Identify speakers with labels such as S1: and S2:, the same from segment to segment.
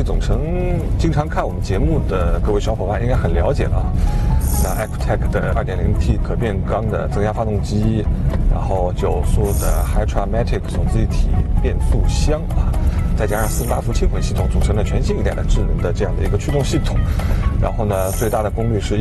S1: 力总成经常看我们节目的各位小伙伴应该很了解了啊。那 Ecotec 的 2.0T 可变缸的增压发动机，然后9速的 Hydramatic 手自一体变速箱啊，再加上4大幅轻混系统，组成了全新一代的智能的这样的一个驱动系统。然后呢，最大的功率是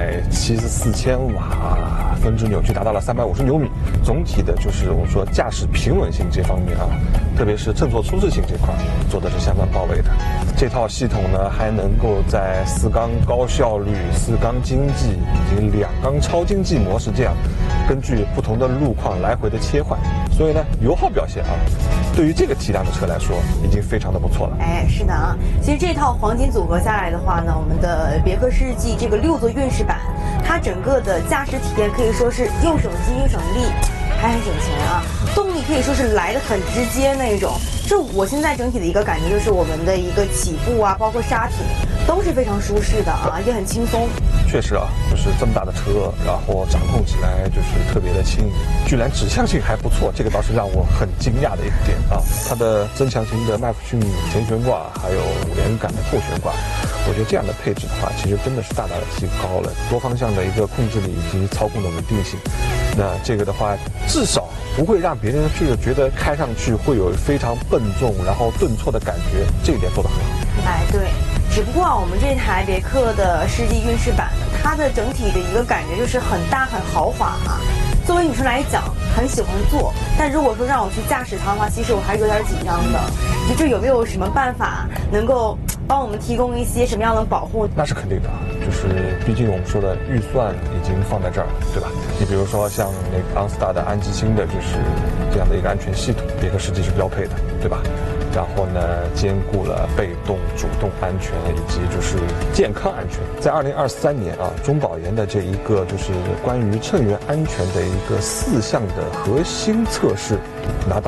S1: 174千瓦，峰值扭矩达到了350牛米。总体的就是我们说驾驶平稳性这方面啊，特别是乘坐舒适性这块做的是相当到位的。这套系统呢，还能够在4缸高效率、4缸经济以及2缸超经济模式这样，根据不同的路况来回的切换。所以呢，油耗表现啊，对于这个体量的车来说，已经非常的不错了。
S2: 哎，是的啊，其实这套黄金组合下来的话呢，我们的别克世纪这个6座运势版，它整个的驾驶体验可以说是又省心又省力，还很省钱啊。动力可以说是来得很直接那种。就我现在整体的一个感觉就是，我们的一个起步啊，包括刹停都是非常舒适的啊，也很轻松。
S1: 确实啊，就是这么大的车，然后掌控起来就是特别的轻盈，居然指向性还不错，这个倒是让我很惊讶的一个点啊。它的增强型的麦弗逊前悬挂，还有5连杆的后悬挂，我觉得这样的配置的话，其实真的是大大的提高了多方向的一个控制力以及操控的稳定性。那这个的话，至少不会让别人去觉得开上去会有非常笨重，然后顿挫的感觉，这一点做得很好。
S2: 哎，对。只不过啊，我们这台别克的世纪运势版，它的整体的一个感觉就是很大很豪华啊。作为女生来讲，很喜欢坐，但如果说让我去驾驶它的话，其实我还是有点紧张的。就这有没有什么办法能够帮我们提供一些什么样的保护？
S1: 那是肯定的，就是毕竟我们说的预算已经放在这儿了，对吧？你比如说像那个 OnStar 的安吉星的，就是这样的一个安全系统，别克世纪是标配的，对吧？然后呢，兼顾了被动、主动安全以及就是健康安全。在2023年啊，中保研的这一个就是关于乘员安全的一个4项的核心测试拿到